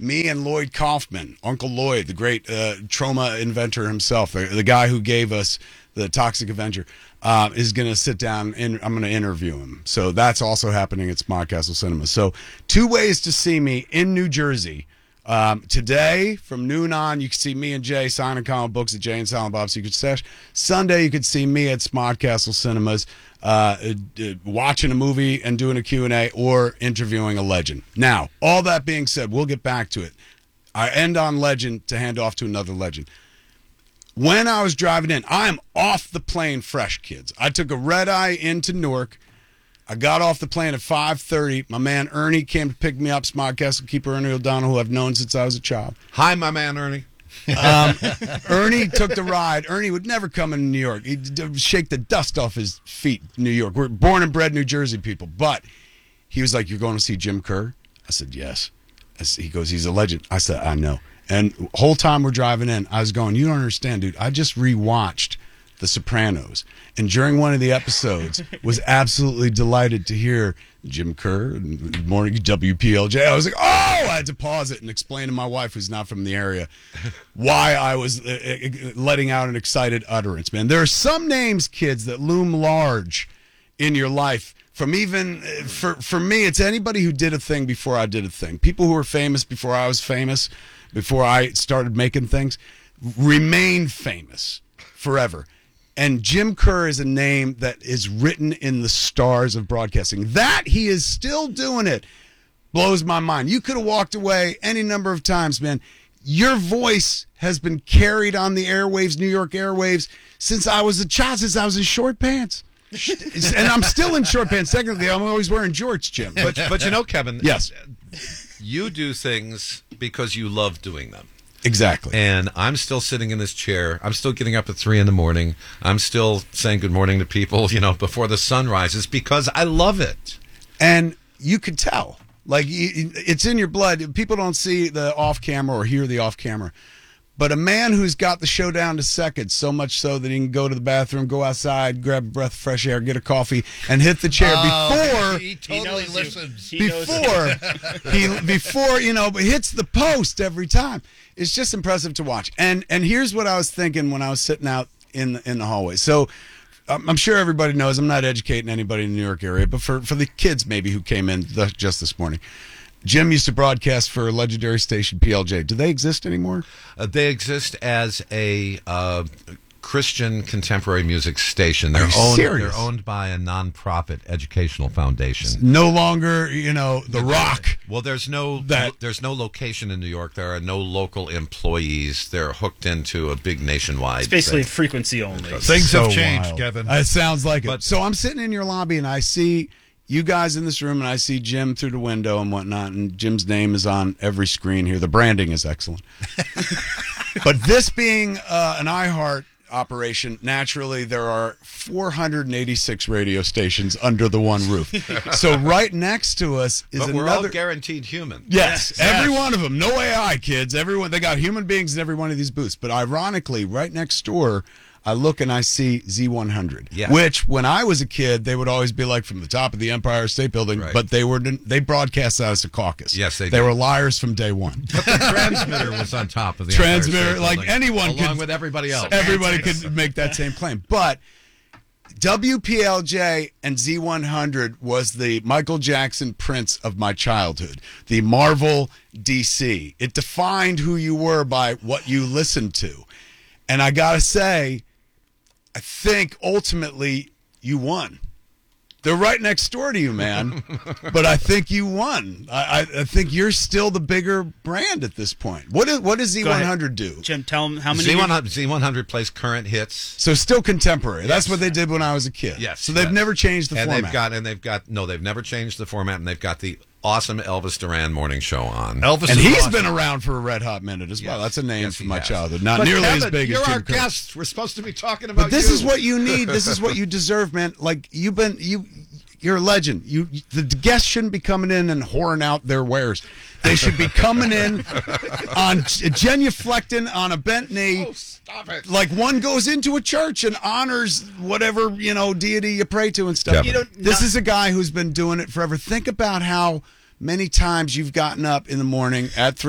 me and Lloyd Kaufman, Uncle Lloyd, the great trauma inventor himself, the guy who gave us the Toxic Avenger, is going to sit down and I'm going to interview him. So that's also happening at Smodcastle Cinema. So 2 ways to see me in New Jersey. Today, from noon on, you can see me and Jay signing comic books at Jay and Silent Bob's Secret Stash. Sunday, you could see me at Smodcastle Cinemas watching a movie and doing a Q&A or interviewing a legend. Now, all that being said, we'll get back to it. I end on legend to hand off to another legend. When I was driving in, I am off the plane fresh, kids. I took a red eye into Newark. I got off the plane at 5:30. My man Ernie came to pick me up, Smodcastle keeper Ernie O'Donnell, who I've known since I was a child. Hi, my man Ernie. Ernie took the ride. Ernie would never come in New York. He'd shake the dust off his feet in New York. We're born and bred New Jersey people. But he was like, "You're going to see Jim Kerr?" I said, "Yes." He goes, "He's a legend." I said, "I know." And the whole time we're driving in, I was going, "You don't understand, dude. I just rewatched The Sopranos, and during one of the episodes was absolutely delighted to hear Jim Kerr and morning WPLJ. I was like, oh, I had to pause it and explain to my wife, who's not from the area, why I was letting out an excited utterance. Man, there are some names, kids, that loom large in your life. From even for me, it's anybody who did a thing before I did a thing. People who were famous before I was famous, before I started making things, remain famous forever. And Jim Kerr is a name that is written in the stars of broadcasting. That he is still doing it blows my mind. You could have walked away any number of times, man. Your voice has been carried on the airwaves, New York airwaves, since I was a child, since I was in short pants. And I'm still in short pants. Technically, I'm always wearing jorts, Jim. But you know, Kevin, yes, you do things because you love doing them. Exactly. And I'm still sitting in this chair. I'm still getting up at 3 a.m. I'm still saying good morning to people, before the sun rises because I love it. And you could tell. Like, it's in your blood. People don't see the off-camera or hear the off-camera. But a man who's got the show down to seconds, so much so that he can go to the bathroom, go outside, grab a breath of fresh air, get a coffee, and hit the chair before he totally listens. Before hits the post every time. It's just impressive to watch. And here's what I was thinking when I was sitting out in the hallway. So I'm sure everybody knows I'm not educating anybody in the New York area, but for the kids maybe who came in just this morning. Jim used to broadcast for a legendary station, PLJ. Do they exist anymore? They exist as a Christian contemporary music station. Are you serious? They're owned by a nonprofit educational foundation. It's no longer, The Rock. Well, there's no location in New York. There are no local employees. They're hooked into a big nationwide. It's basically frequency only. Things have changed, Kevin. It sounds like it. So I'm sitting in your lobby and I see you guys in this room, and I see Jim through the window and whatnot, and Jim's name is on every screen here. The branding is excellent. But this being an iHeart operation, naturally there are 486 radio stations under the one roof. So right next to us is we're all guaranteed human. Yes, every one of them. No AI, kids. Everyone, they got human beings in every one of these booths. But ironically, right next door, I look and I see Z100, which when I was a kid, they would always be like from the top of the Empire State Building, right. But they broadcast that as a caucus. Yes, they were liars from day one. But the transmitter was on top of the transmitter, Empire State like Building, anyone along with everybody else. Everybody could make that same claim. But WPLJ and Z100 was the Michael Jackson Prince of my childhood, the Marvel DC. It defined who you were by what you listened to. And I got to say, I think ultimately you won. They're right next door to you, man. But I think you won. I think you're still the bigger brand at this point. What does Z100 do? Jim, tell them how many. Z100 plays current hits. So still contemporary. Yes. That's what they did when I was a kid. Yes. So they've never changed the format. They've never changed the format, and they've got the awesome Elvis Duran morning show on. And he's been around for a red hot minute as well. That's a name from my childhood. Not nearly Kevin, as big as Jim You're our Kerr. guest. We're supposed to be talking about But this is what you need. This is what you deserve, man. Like you're a legend. The guests shouldn't be coming in and whoring out their wares. They should be coming in on genuflecting on a bent knee. Oh, stop it. Like one goes into a church and honors whatever, deity you pray to and stuff. This is a guy who's been doing it forever. Think about how many times you've gotten up in the morning at 3